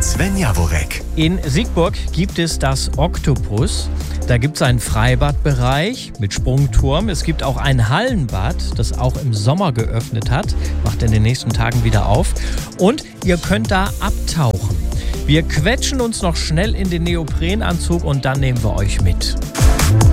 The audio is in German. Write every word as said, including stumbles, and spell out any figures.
Sven Jaworek. In Siegburg gibt es das Oktopus. Da gibt es einen Freibadbereich mit Sprungturm. Es gibt auch ein Hallenbad, das auch im Sommer geöffnet hat. Macht in den nächsten Tagen wieder auf. Und ihr könnt da abtauchen. Wir quetschen uns noch schnell in den Neoprenanzug und dann nehmen wir euch mit.